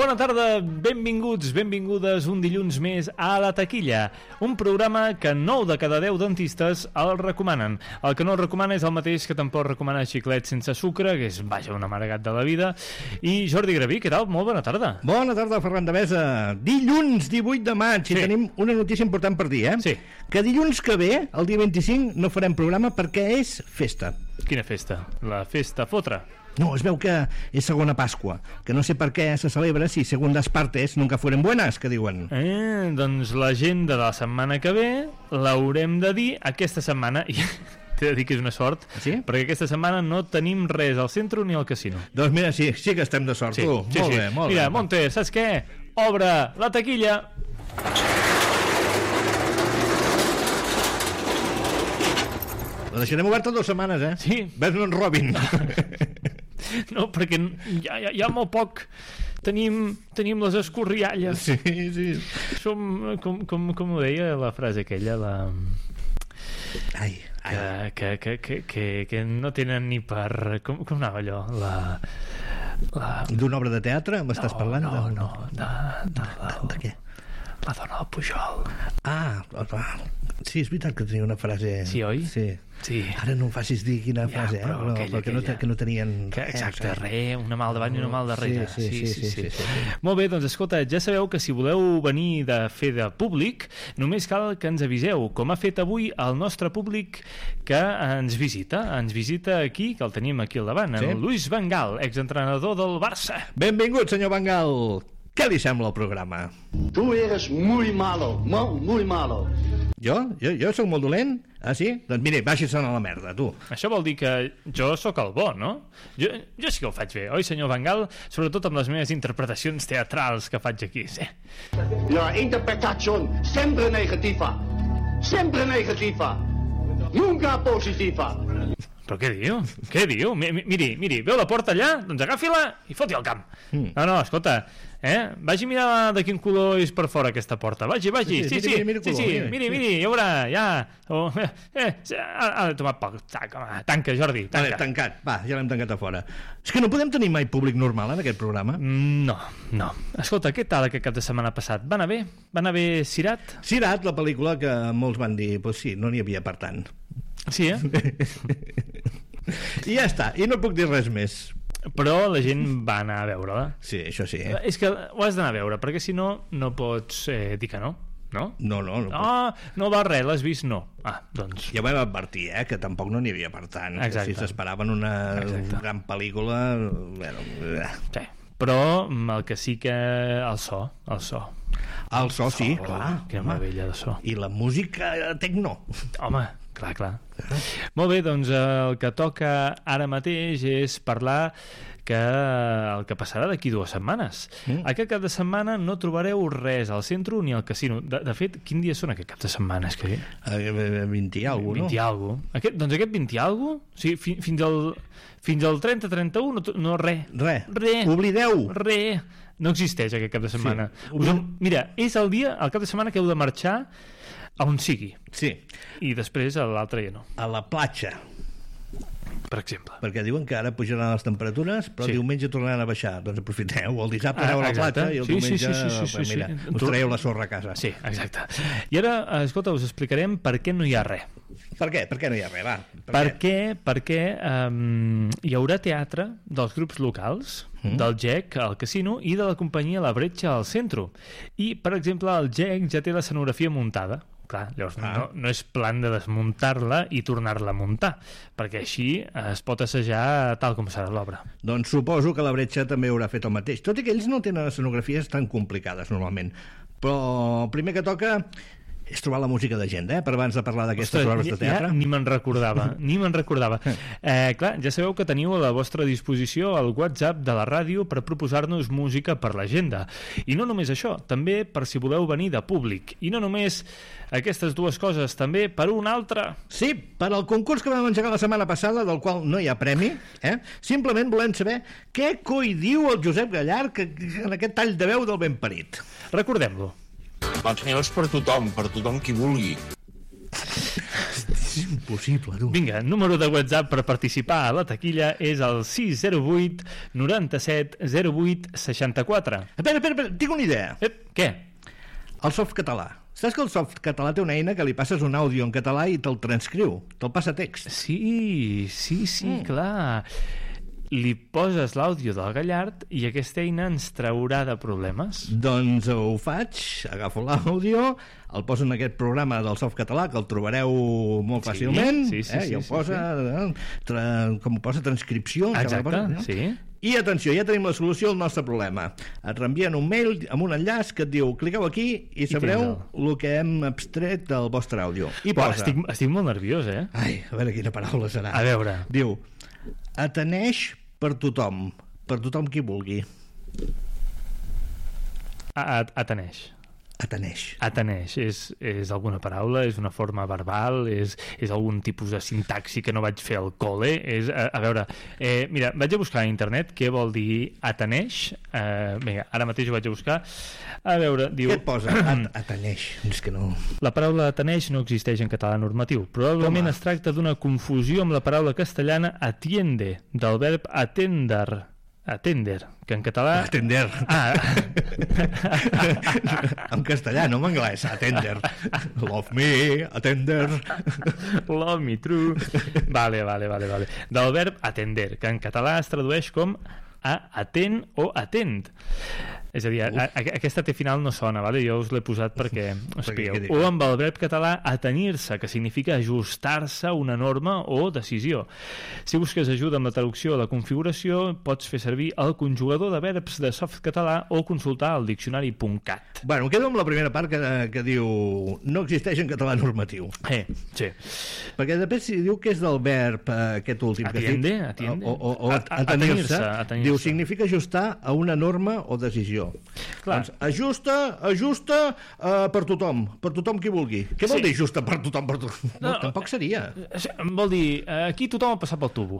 Bona tarda, benvinguts, benvingudes un dilluns més a La Taquilla, un programa que 9 de cada 10 dentistes el recomanen. El que no el recomana és el mateix que tampoc recomana xiclet sense sucre, que és, vaja, un amargat de la vida. I Jordi Graví, què tal? Molt bona tarda. Bona tarda, Ferran de Besa. Dilluns 18 de maig, i tenim una notícia important per dir, Sí. Que dilluns que ve, el dia 25, no farem programa perquè és festa. Quina festa? La festa fotra. No, es veu que és segona Pasqua, que no sé per què se celebra si segundas partes nunca fueren buenas, que diuen. Doncs l'agenda de la setmana que ve l'haurem de dir aquesta setmana. I t'he de dir que és una sort, sí? Perquè aquesta setmana no tenim res al centre ni al casino. Doncs mira, sí que estem de sort, sí, tu. Sí, molt bé, molt Mira, bé. Monte, saps què? Obre La Taquilla. La deixarem oberta 2 setmanes, eh? Sí. Ves, no en robin. No, perquè hi ha molt poc. Tenim les escorrialles. Sí. Som, com ho deia la frase aquella, Ai. que no tenen ni per... Com anava allò? D'una obra de teatre m'estàs parlant? No, de què? La dona del Pujol. Sí, és veritat que tenia una frase... Sí, oi? Sí. Ara no em facis dir quina frase, però perquè no tenien... Exacte, una mà al davant i una mà al darrere. Sí. Molt bé, doncs escolta, ja sabeu que si voleu venir de fer de públic, només cal que ens aviseu, com ha fet avui el nostre públic que ens visita aquí, que el tenim aquí al davant, en Luis Van Gaal, exentrenador del Barça. Benvingut, senyor Van Gaal. Què li sembla el programa? Tu eres muy malo, muy malo. Jo sóc molt dolent? Ah, sí? Doncs mire, baixi-se'n a la merda, tu. Això vol dir que jo sóc el bo, no? Jo sí que ho faig bé, oi, senyor Van Gaal? Sobretot amb les meves interpretacions teatrals que faig aquí, sí. La interpretación sempre negativa. Sempre negativa. Nunca positiva. Però què diu? Miri, veu la porta allà? Doncs agafi-la i foti al camp. No, escolta, vagi a mirar de quin color és per fora aquesta porta. Vagi. Sí, miri, ja veurà, ja. Ha tomat poc. Tanca, Jordi, tanca. Vale, tancat, va, ja l'hem tancat a fora. És que no podem tenir mai públic normal en aquest programa? No. Escolta, què tal aquest cap de setmana passat? Va anar bé? Va anar bé Sirat? Sirat, la pel·lícula que molts van dir, pues sí, no n'hi havia per tant. Sí, I ja està, i no puc dir res més. Però la gent va anar a veure-la. Sí, això sí. És que ho has d'anar a veure, perquè si no pots dir que no. No? No. No va res, l'has vist? No. Doncs... Ja vam advertir, que tampoc no n'hi havia per tant. Exacte. Si s'esperaven una gran pel·lícula... Sí. Però el que sí que... El so. El so, sí, clar. Quina meravella de so. I la música tecno. Home, clar. Molt bé, doncs el que toca ara mateix és parlar que el que passarà d'aquí 2 setmanes. Aquest cap de setmana no trobareu res al centre ni al casino. De fet, quin dia són aquest cap de setmana? 20 i alguna, no? 20 i alguna. Doncs aquest 20 i alguna? O sigui, fins al 30-31 no res. Oblideu. No existeix aquest cap de setmana. Sí. Mira, és el cap de setmana que heu de marxar a on sigui. Sí. I després a l'altre ja no. A la platja. Per exemple. Perquè diuen que ara pujaran les temperatures, però diumenge tornaran a baixar. Doncs aprofiteu, el dissabte aneu a la platja i el diumenge mira, us traieu la sorra a casa. Sí, exacte. I ara, escolta, us explicarem per què no hi ha res. Per què? Per què no hi ha res? Va. Perquè hi haurà teatre dels grups locals, del GEC al casino i de la companyia La Bretxa al centre. I, per exemple, el GEC ja té l'escenografia muntada. Clar, llavors no és plan de desmuntar-la i tornar-la a muntar, perquè així es pot assajar tal com serà l'obra. Doncs suposo que La Bretxa també haurà fet el mateix, tot i que ells no tenen escenografies tan complicades normalment, però el primer que toca és trobar la música d'agenda, per abans de parlar d'aquestes obres de teatre. Ja ni me'n recordava. Clar, ja sabeu que teniu a la vostra disposició el WhatsApp de la ràdio per proposar-nos música per l'agenda. I no només això, també per si voleu venir de públic. I no només aquestes 2 coses, també per una altra. Sí, per al concurs que vam engegar la setmana passada, del qual no hi ha premi, simplement volem saber què coi diu el Josep Gallard en aquest tall de veu del ben parit. Recordem-lo. Doncs n'hi ha per tothom qui vulgui. És impossible, tu. Vinga, número de WhatsApp per participar a la taquilla és el 608 97 08 64. Espera, tinc una idea. Què? El Softcatalà. Saps que el Softcatalà té una eina que li passes un àudio en català i te'l transcriu, te'l passa a text? Sí, clar. Li poses l'àudio del Gallard i aquesta eina ens traurà de problemes. Doncs ho faig, agafo l'àudio, el poso en aquest programa del Softcatalà, que el trobareu molt fàcilment, i ho posa, com ho posa, transcripció. Exacte, sí. I atenció, ja tenim la solució al nostre problema. Et reenvien un mail amb un enllaç que et diu cliqueu aquí i sabreu el que hem extret del vostre àudio. I posa... Estic molt nerviós, eh? Ai, a veure quina paraula serà. A veure. Diu, ateneix per tothom qui vulgui. Ateneix. És alguna paraula, és una forma verbal, és algun tipus de sintaxi que no vaig fer al col·le. A veure, mira, vaig a buscar a internet què vol dir ateneix. Vinga, ara mateix ho vaig a buscar. A veure, diu... Què et posa? Ateneix. És que no... La paraula ateneix no existeix en català normatiu. Probablement es tracta d'una confusió amb la paraula castellana atiende, del verb atender, que en català... Atender. En castellà, no en anglès. Atender. Love me, atender. Love me, true. Vale. Del verb atender, que en català es tradueix com atén o atent. És a dir, aquesta T final no sona, vale? Jo us l'he posat perquè us pilleu. O amb el verb català atenir-se, que significa ajustar-se a una norma o decisió. Si busques ajuda amb la traducció o la configuració, pots fer servir el conjugador de verbs de Softcatalà o consultar el diccionari.cat. Bueno, quedo amb la primera part que diu no existeix en català normatiu. Sí. Perquè després si diu que és del verb aquest últim atiende, o atenir-se, diu significa ajustar a una norma o decisió. Clar. Doncs ajusta per tothom qui vulgui. Què vol dir ajusta per tothom? No, tampoc seria. Vol dir, aquí tothom ha passat pel tubo.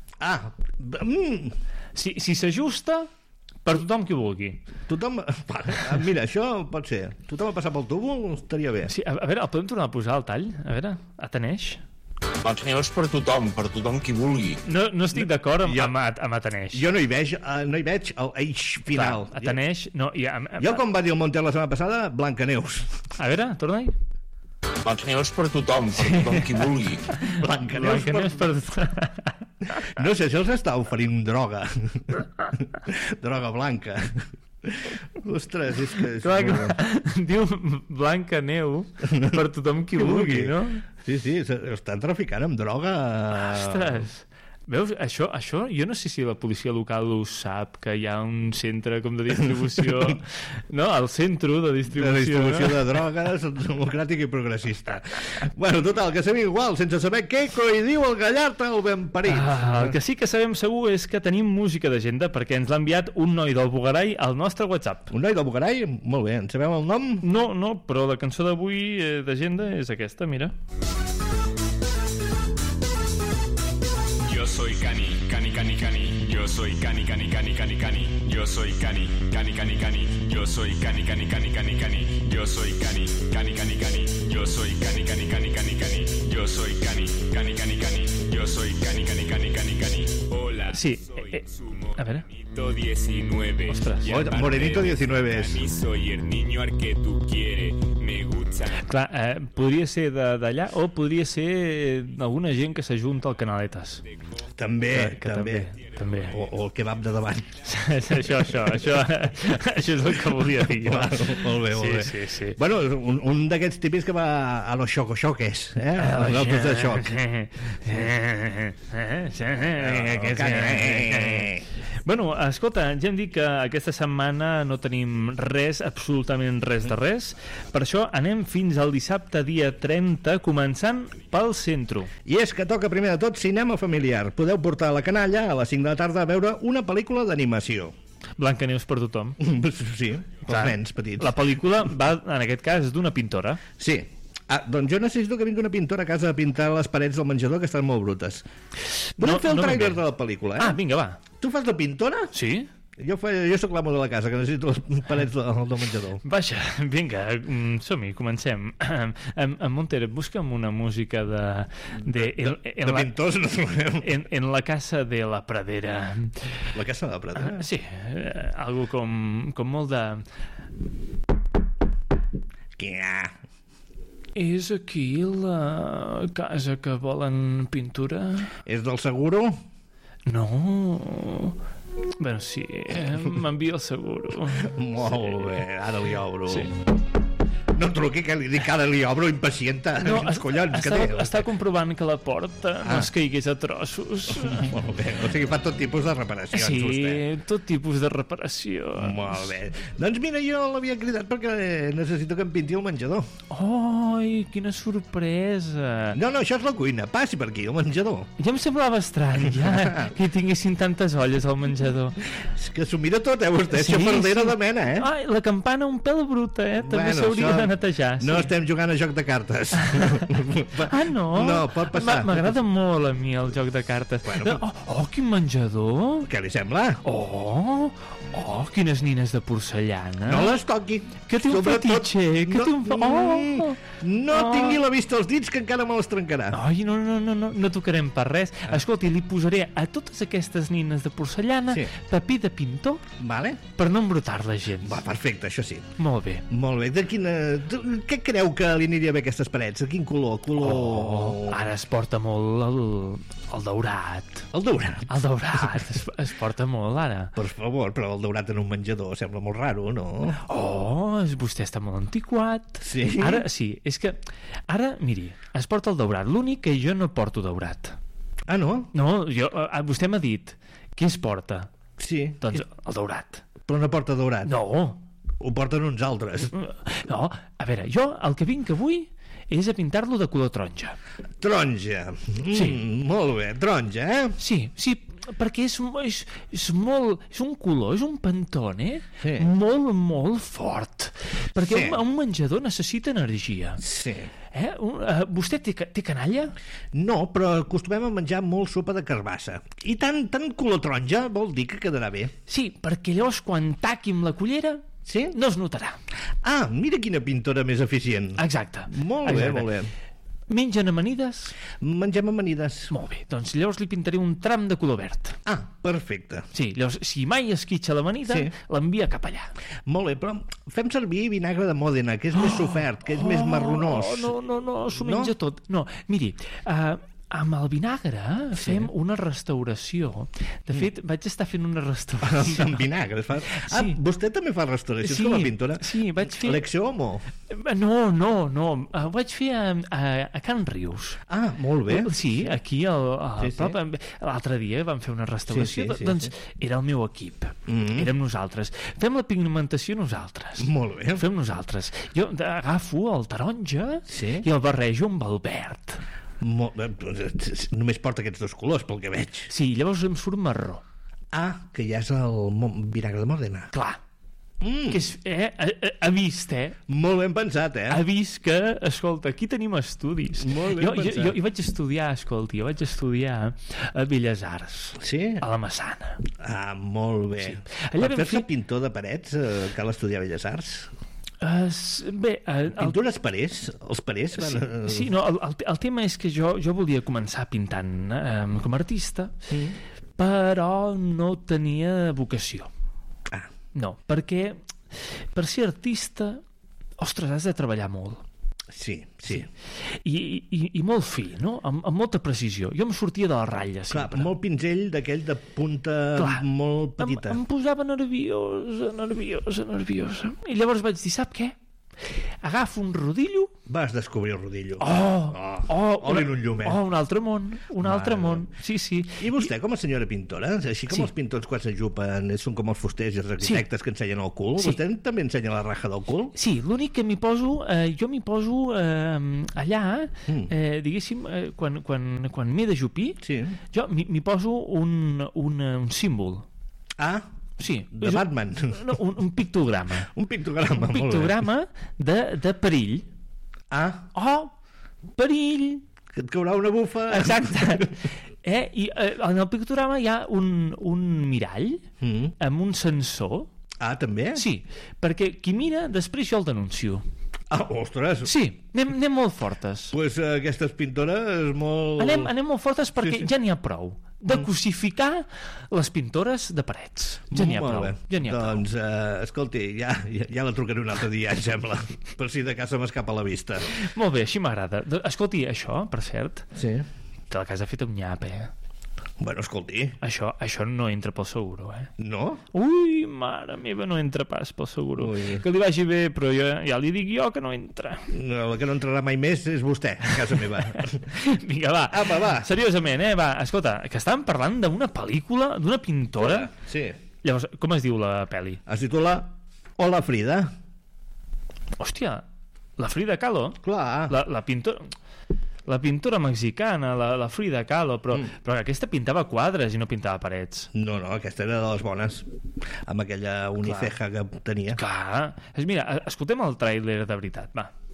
Si s'ajusta per tothom qui vulgui. Mira, això pot ser. Tothom ha passat pel tubo, estaria bé. Sí, a veure, el podem tornar a posar al tall? A veure, ateneix. Ateneix per tothom qui vulgui. No estic d'acord amb ateneix. Jo no hi veig el eix final. Clar, ateneix... Jo, com va dir el Montel la setmana passada, Blancaneus. A veure, torna-hi. Blancaneus per tothom qui vulgui. Blancaneus per tothom. No sé si els està oferint droga. Droga blanca. Ostres, és que... Diu Blancaneu per tothom qui vulgui, no? Sí, estan traficant amb droga. Ostres, veus, això jo no sé si la policia local ho sap, que hi ha un centre com de distribució, no? El centre de distribució de drogues, democràtic i progressista. Bueno, total, que sabem igual, sense saber què coi diu el Gallard al ben parit. El que sí que sabem segur és que tenim música d'agenda perquè ens l'ha enviat un noi del Bugarai al nostre WhatsApp. Un noi del Bugarai? Molt bé, en sabem el nom? No, però la cançó d'avui d'agenda és aquesta, mira. Yo soy Cani. Yo soy Cani. Yo soy Cani. Yo soy Cani. Yo soy Cani. Yo soy Cani. Yo soy Cani. Hola, sí, a ver. Morenito 19. Ostras. Morenito 19 és. Soy el niño al que tú quieres. Me gusta. Clar, podria ser d'allà o podria ser alguna gent que s'ajunta al Canaletes. També. O el kebab de davant. Això és el que volia dir jo. Molt bé. Sí. Bueno, un d'aquests típics que va a los xoco-xoques, a les altres de xoc. Bueno, escolta, ja hem dit que aquesta setmana no tenim absolutament res de res. Per això anem fins al dissabte, dia 30, començant pel centre. I és que toca primer de tot cinema familiar. Podeu portar la canalla a les 5 de la tarda a veure una pel·lícula d'animació. Blancaneus per tothom. Sí, pels nens petits. La pel·lícula va, en aquest cas, d'una pintora. Sí. Doncs jo necessito que vingui una pintora a casa a pintar les parets del menjador, que estan molt brutes. Volem fer el tràiler de la pel·lícula, Ah, vinga, va. Tu fas de pintora? Sí. Jo soc l'amo de la casa, que necessito les parets del menjador. Vaja, vinga, som-hi, comencem. En Montero, busca'm una música de pintors, no trobem. En la casa de la pradera. La casa de la pradera? Sí, algo com molt de... És aquí la casa que volen pintura? És del Seguro? No... Bueno, sí, m'envia el Seguro. Molt bé, ara li obro. Sí. No truqui, que li dic ara li obro, impacienta. No, collons que té. està comprovant que la porta no es caigués a trossos. Molt bé, o sigui, fa tot tipus de reparacions, sí, vostè. tot tipus de reparacions. Molt bé. Doncs mira, jo l'havia cridat perquè necessito que em pinti el menjador. Ai, quina sorpresa. No, això és la cuina. Passi per aquí, el menjador. Ja em semblava estrany, ja, que hi tinguessin tantes olles al menjador. És que s'ho mira tot, vostè? Sí, xafardera de mena, Ai, la campana un pèl bruta, També s'hauria de netejar. Sí. No estem jugant a joc de cartes. No? No, pot passar. M'agrada molt a mi el joc de cartes. Bueno, quin menjador! Què li sembla? Quines nines de porcellana. No les toqui. Que té un fetitxe. No tingui la vista als dits, que encara me les trencarà. Ai, no tocarem per res. Escolti, li posaré a totes aquestes nines de porcellana paper de pintor, vale, per no embrutar-la gens. Va, perfecte, això sí. Molt bé. Molt bé. Què creu que li aniria bé aquestes parets? De quin color? Ara es porta molt el daurat. El daurat? El daurat es porta molt, ara. Per favor, però el daurat en un menjador sembla molt raro, no? Vostè està molt antiquat. Sí? Ara, sí, és que... Ara, miri, es porta el daurat. L'únic que jo no porto daurat. Ah, no? No, vostè m'ha dit què es porta. Sí. Doncs el daurat. Però no porta daurat? No. Ho porten uns altres. No, a veure, jo el que vinc avui és a pintar-lo de color taronja. Taronja. Sí. Molt bé, taronja, Sí, perquè és un color, és un pantone molt, molt fort. Perquè un menjador necessita energia. Sí. Vostè té canalla? No, però acostumem a menjar molt sopa de carbassa. I tant color taronja vol dir que quedarà bé. Sí, perquè llavors quan taqui amb la cullera no es notarà. Ah, mira quina pintora més eficient. Exacte. Molt bé, molt bé. Mengen amanides? Mengem amanides. Molt bé, doncs llavors li pintaré un tram de color verd. Ah, perfecte. Sí, llavors, si mai esquitxa l'amanida, l'envia cap allà. Molt bé, però fem servir vinagre de Mòdena, que és més sofert, que és més marronós. No, s'ho menja tot. No, miri, amb el vinagre fem una restauració. De fet, vaig estar fent una restauració. Amb vinagre? Vostè també fa restauracions com a pintora? Sí, vaig fer... Lecció Homo? No. Ho vaig fer a Can Rius. Ah, molt bé. Sí, aquí al prop. L'altre dia vam fer una restauració. Doncs era el meu equip. Érem nosaltres. Fem la pigmentació nosaltres. Molt bé. Fem nosaltres. Jo agafo el taronja i el barrejo amb el verd. Només porta aquests dos colors, pel que veig. Sí, llavors em surt marró. Ah, que ja és el vinagre de Mòdena. Clar. Que és, ha vist, Molt ben pensat, Ha vist que, escolta, aquí tenim estudis. Molt ben pensat. Jo vaig estudiar, a Belles Arts. Sí? A la Massana. Ah, molt bé. Sí. Per fer-se pintor de parets cal estudiar a Belles Arts? Pintures parers? Els parers van... Sí, no, el tema és que jo volia començar pintant com a artista, però no tenia vocació. No, perquè per ser artista, ostres, has de treballar molt. Sí. I molt fi, no? Amb molta precisió. Jo em sortia de la ratlla, sempre. Clar, molt pinzell d'aquell de punta molt petita. Em posava nerviosa. I llavors vaig dir, sap què? Agafo un rodillo... Vas descobrir el rodillo. Un llumet. Un altre món. Sí. I vostè, com a senyora pintora, així com els pintors quan s'enjupen són com els fusters i els arquitectes que ensenyen el cul, vostè també ensenya la raja del cul? Sí, l'únic que jo m'hi poso allà, diguéssim, quan m'he d'ajupir, jo m'hi poso un símbol. Ah, sí, de Batman. No, un pictograma. Un pictograma, un pictograma de perill. Ah. Perill. Que et caurà una bufa. Exacte. I en el pictograma hi ha un mirall amb un sensor. Ah, també? Sí, perquè qui mira, després jo el denuncio. Ah, ostres! Sí, anem molt fortes. Pues aquestes pintores molt... Anem molt fortes perquè ja n'hi ha prou de cosificar les pintores de parets. Ja n'hi ha prou. Doncs, escolti, ja la trucaré un altre dia, em sembla, per si de casa m'escapa a la vista. Molt bé, així m'agrada. Escolti, això, per cert, sí, te la casa ha fet un nyap, Bueno, escolti... Això no entra pel seguro, No? Ui, mare meva, no entra pas pel seguro. Ui. Que li vagi bé, però ja li dic jo que no entra. No, el que no entrarà mai més és vostè, a casa meva. Vinga, va. Apa, va. Seriosament, va, escolta, que estàvem parlant d'una pel·lícula, d'una pintora. Sí. Llavors, com es diu la pel·li? Es titula Hola, Frida. Hòstia, la Frida Kahlo? Clar. La pintora mexicana, la Frida Kahlo, però aquesta pintava quadres i no pintava parets. No, aquesta era de les bones, amb aquella uniceja que tenia. Clar. Mira, escoltem el tràiler de veritat, va.